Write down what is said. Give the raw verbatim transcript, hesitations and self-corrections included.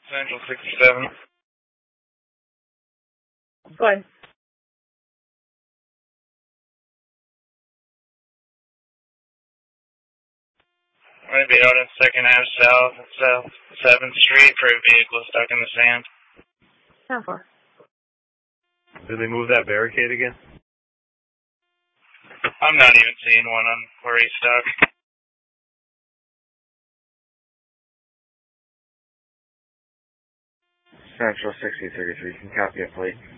Central sixty-seven. Fine. I'm going to be out in Second Ave South at South seventh Street for a vehicle stuck in the sand. How far? Did they move that barricade again? I'm not even seeing one on where he's stuck. Central sixty thirty-three, can copy a plate.